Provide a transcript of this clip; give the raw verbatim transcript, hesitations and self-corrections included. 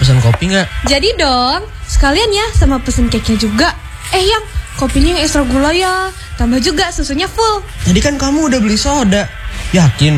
pesan kopi nggak? Jadi dong, sekalian ya sama pesen cake-nya juga. Eh yang, kopinya yang ekstra gula ya. Tambah juga susunya full. Tadi kan kamu udah beli soda. Yakin